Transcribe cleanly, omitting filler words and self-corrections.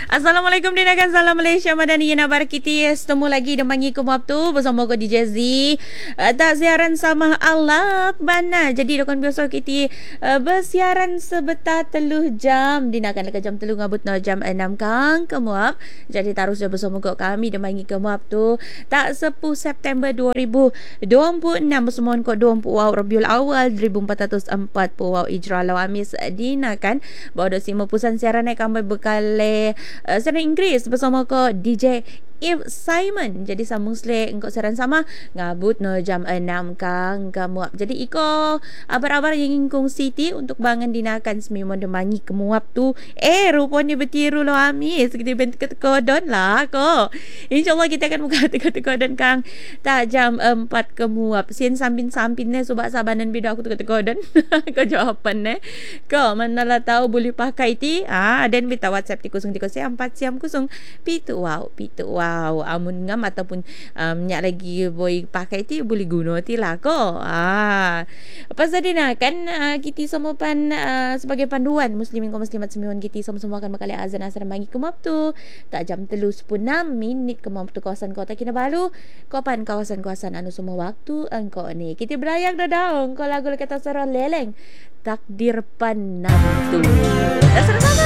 Assalamualaikum dinakan salam Malaysia Madani yang nabar kita setemu lagi demangi ke waktu bersama ko DJ Z. Tak siaran sama Allah bana. Jadi dokon biasa kita bersiaran sebetar 3 jam dinakan dekat jam 3 ngabut no jam 6 kang ke muap. Jadi terus bersama ko kami demangi ke waktu tak 10 September 2026 bersama ko 20 Rabiul Awal 1440 Hijrah Lawamis dinakan bawa dosimo pusan siaran kami bekale secara Inggeris bersama ko DJ If Simon. Jadi sambung selek engkau saran sama ngabut no jam 6 kang kamuap. Jadi iko abar-abar yang ingkung city untuk bangan dinakan semimon demangi kemuap tu. Rupanya bertiru lo amis. Kita bentuk kodon lah ko. InsyaAllah kita akan buka kodon kang tak jam 4 kemuap. Sien sampin-sampin ne subak sabanan bida aku kodon. Ko jawapan ne. Ko manalah tahu boleh pakai ti. Dan beta WhatsApp ti 03 4 siam 0 pitu wow. Amun ngam ataupun nyak lagi boy pakai ti boleh guna ti lah ko. Pasal dia kan kita semua pan sebagai panduan muslimin kaum muslimat semua kita semua akan bakal azan asar bagi ke waktu tak jam 3:16 ke waktu kawasan Kota Kinabalu. Kapan kawasan-kawasan anu semua waktu engkau ni. Kita berayak dah daun ko lagu kata sarah leleng takdir panam tu. Dah sama